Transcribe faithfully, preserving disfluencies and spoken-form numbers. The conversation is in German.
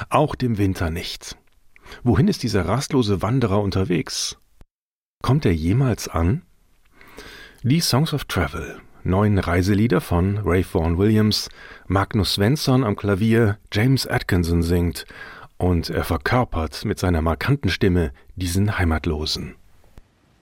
auch dem Winter nicht. Wohin ist dieser rastlose Wanderer unterwegs? Kommt er jemals an? Die Songs of Travel, neun Reiselieder von Ralph Vaughan Williams, Magnus Svensson am Klavier, James Atkinson singt und er verkörpert mit seiner markanten Stimme diesen Heimatlosen.